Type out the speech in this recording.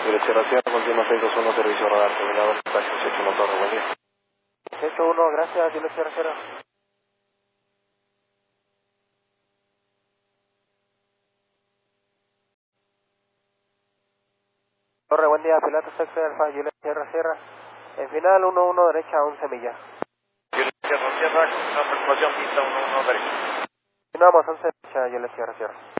Sierra Sierra, continua 621, servicio radar, terminado, espacio 71 Torre, buen día. 681, gracias, Juliet Sierra Sierra. Torre, buen día, piloto sexto Alfa, Juliet Sierra Sierra. En final, 11 derecha, 11 millas. Juliet Sierra Sierra, aproximación pista 11 derecha. Continuamos, 11 derecha, Juliet Sierra Sierra.